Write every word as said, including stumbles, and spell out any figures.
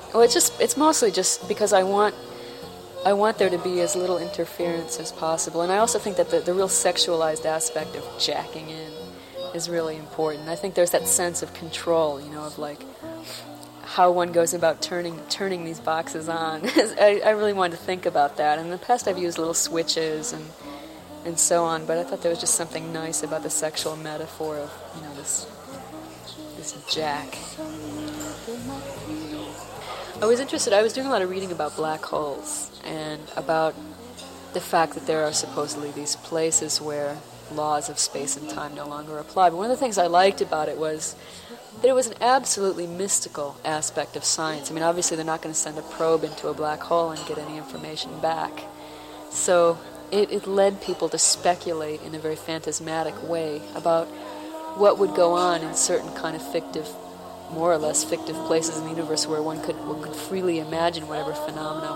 Well, it's just it's mostly just because I want I want there to be as little interference as possible, and I also think that the, the real sexualized aspect of jacking in is really important. I think there's that sense of control, you know, of like how one goes about turning turning these boxes on. I, I really wanted to think about that. In the past, I've used little switches and and so on, but I thought there was just something nice about the sexual metaphor of, you know, this this jack. I was interested, I was doing a lot of reading about black holes and about the fact that there are supposedly these places where laws of space and time no longer apply. But one of the things I liked about it was that it was an absolutely mystical aspect of science. I mean, obviously they're not going to send a probe into a black hole and get any information back. So it, it led people to speculate in a very phantasmatic way about what would go on in certain kind of fictive, more or less fictive places in the universe where one could one could freely imagine whatever phenomena